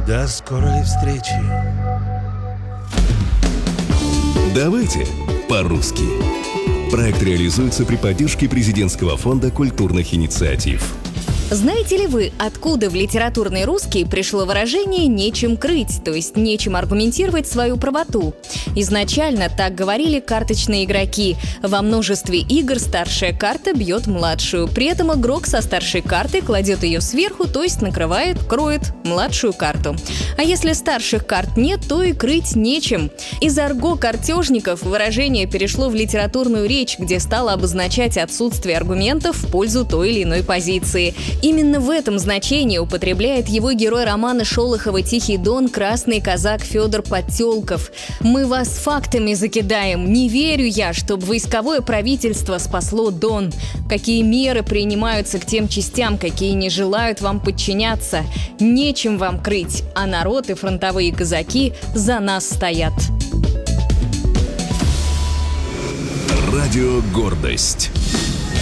До скорой встречи. Давайте по-русски. Проект реализуется при поддержке Президентского фонда культурных инициатив. Знаете ли вы, откуда в литературный русский пришло выражение «нечем крыть», то есть нечем аргументировать свою правоту? Изначально так говорили карточные игроки. Во множестве игр старшая карта бьет младшую. При этом игрок со старшей картой кладет ее сверху, то есть кроет младшую карту. А если старших карт нет, то и крыть нечем. Из арго картежников выражение перешло в литературную речь, где стало обозначать отсутствие аргументов в пользу той или иной позиции. Именно в этом значении употребляет его герой романа Шолохова «Тихий Дон» красный казак Федор Подтелков. «Мы вас фактами закидаем. Не верю я, чтоб войсковое правительство спасло Дон. Какие меры принимаются к тем частям, какие не желают вам подчиняться. Нечем вам крыть, а народ и фронтовые казаки за нас стоят». Радио «Гордость».